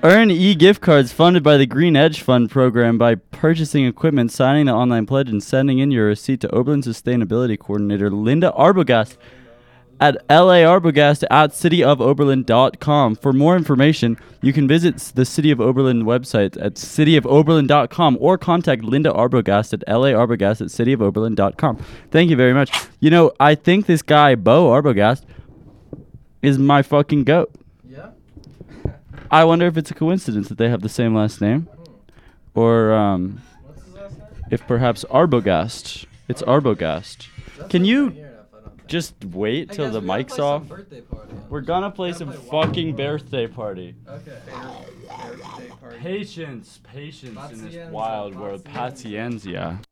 Earn e-gift cards funded by the Green Edge Fund program by purchasing equipment, signing the online pledge, and sending in your receipt to Oberlin Sustainability Coordinator Linda Arbogast at laarbogast@cityofoberlin.com. For more information, you can visit the City of Oberlin website at cityofoberlin.com or contact Linda Arbogast at laarbogast@cityofoberlin.com. Thank you very much. You know, I think this guy, Bo Arbogast, is my fucking goat. Yeah? I wonder if it's a coincidence that they have the same last name. Or What's his last name? if perhaps Arbogast. It's Arbogast. That's Can not you even here enough, I don't think. just wait Hey till guys, the we gotta mic's play off? some birthday party. We're gonna play Gotta some play Wild fucking World. birthday party. Okay. Birthday party. Patience in this Pazienza, wild world. pazienza. Patienza.